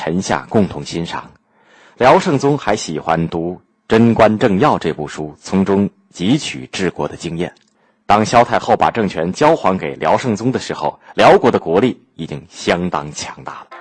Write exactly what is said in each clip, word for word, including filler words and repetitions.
臣下共同欣赏。辽圣宗还喜欢读《贞观政要》这部书，从中汲取治国的经验。当萧太后把政权交还给辽圣宗的时候，辽国的国力已经相当强大了。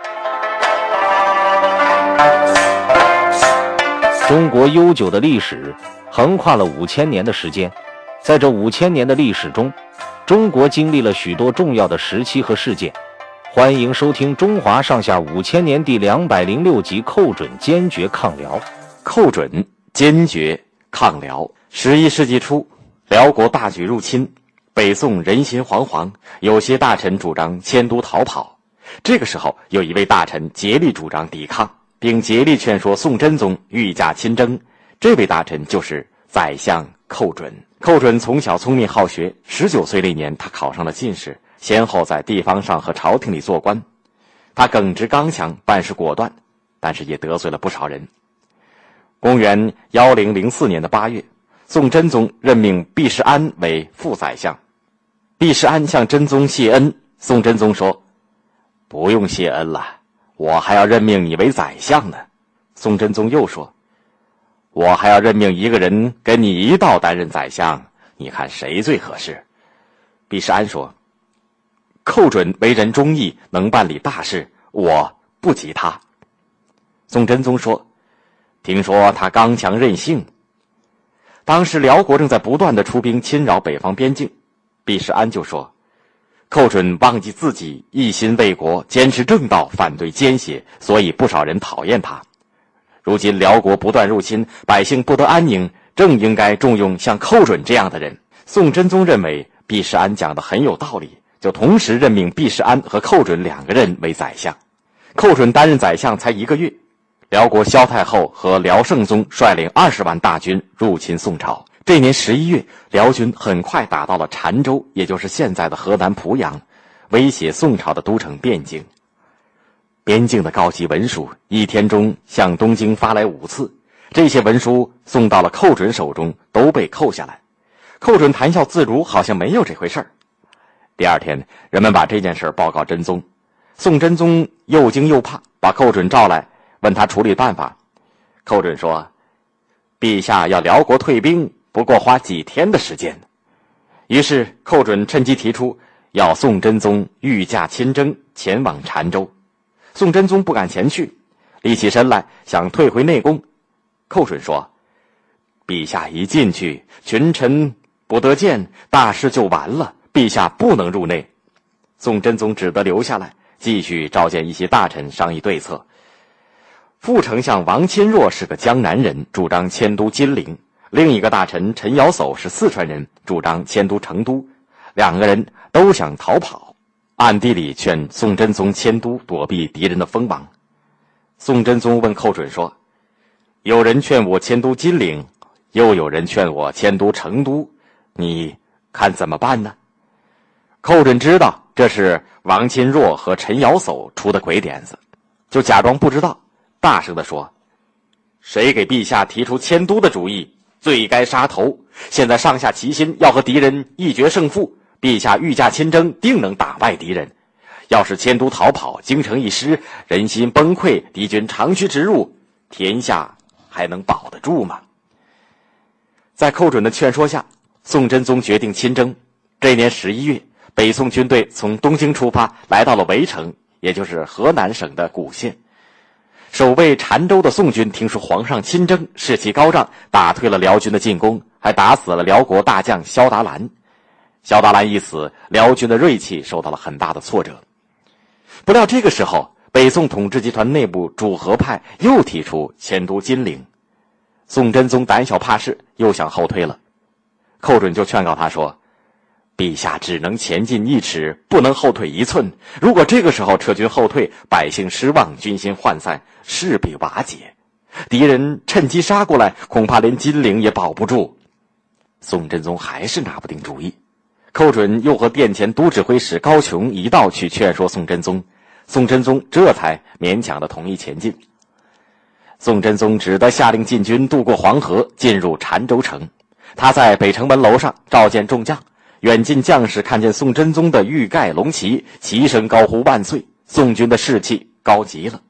中国悠久的历史横跨了五千年的时间，在这五千年的历史中，中国经历了许多重要的时期和事件。欢迎收听《中华上下五千年》第两百零六集，寇准坚决抗辽。 寇准坚决抗辽。十一世纪初，辽国大举入侵，北宋人心惶惶，有些大臣主张迁都逃跑。这个时候，有一位大臣竭力主张抵抗，并竭力劝说宋真宗御驾亲征。这位大臣就是宰相寇准。寇准从小聪明好学，十九岁那年他考上了进士，先后在地方上和朝廷里做官。他耿直刚强，办事果断，但是也得罪了不少人。公元一零零四年的八月，宋真宗任命毕士安为副宰相。毕士安向真宗谢恩，宋真宗说：“不用谢恩了，我还要任命你为宰相呢。”宋真宗又说：“我还要任命一个人跟你一道担任宰相，你看谁最合适？”毕士安说：“寇准为人忠义，能办理大事，我不及他。”宋真宗说：“听说他刚强任性。”当时辽国正在不断地出兵侵扰北方边境，毕士安就说：“寇准忘记自己一心为国，坚持正道，反对奸邪，所以不少人讨厌他。如今辽国不断入侵，百姓不得安宁，正应该重用像寇准这样的人。”宋真宗认为毕士安讲得很有道理，就同时任命毕士安和寇准两个人为宰相。寇准担任宰相才一个月，辽国萧太后和辽圣宗率领二十万大军入侵宋朝。这年十一月，辽军很快打到了澶州，也就是现在的河南濮阳，威胁宋朝的都城汴京。边境的告急文书一天中向东京发来五次，这些文书送到了寇准手中，都被扣下来。寇准谈笑自如，好像没有这回事儿。第二天，人们把这件事报告真宗，宋真宗又惊又怕，把寇准召来，问他处理办法。寇准说：“陛下要辽国退兵，不过花几天的时间。”于是寇准趁机提出要宋真宗御驾亲征，前往澶州。宋真宗不敢前去，立起身来想退回内宫。寇准说：“陛下一进去，群臣不得见，大事就完了，陛下不能入内。”宋真宗只得留下来，继续召见一些大臣商议对策。副丞相王钦若是个江南人，主张迁都金陵；另一个大臣陈尧叟是四川人，主张迁都成都。两个人都想逃跑，暗地里劝宋真宗迁都，躲避敌人的锋芒。宋真宗问寇准说：“有人劝我迁都金陵，又有人劝我迁都成都，你看怎么办呢？”寇准知道这是王钦若和陈尧叟出的鬼点子，就假装不知道，大声地说：“谁给陛下提出迁都的主意，罪该杀头。现在上下齐心，要和敌人一决胜负，陛下御驾亲征，定能打败敌人。要是迁都逃跑，京城一失，人心崩溃，敌军长驱直入，天下还能保得住吗？”在寇准的劝说下，宋真宗决定亲征。这年十一月，北宋军队从东京出发，来到了围城，也就是河南省的谷县。守卫澶州的宋军听说皇上亲征，士气高涨，打退了辽军的进攻，还打死了辽国大将萧达兰。萧达兰一死，辽军的锐气受到了很大的挫折。不料这个时候，北宋统治集团内部主和派又提出迁都金陵。宋真宗胆小怕事，又想后退了。寇准就劝告他说：“陛下只能前进一尺，不能后退一寸。如果这个时候撤军后退，百姓失望，军心涣散，势必瓦解。敌人趁机杀过来，恐怕连金陵也保不住。”宋真宗还是拿不定主意。寇准又和殿前都指挥使高琼一道去劝说宋真宗，宋真宗这才勉强的同意前进。宋真宗只得下令禁军渡过黄河，进入澶州城。他在北城门楼上召见众将，远近将士看见宋真宗的玉盖龙旗，齐声高呼万岁，宋军的士气高极了。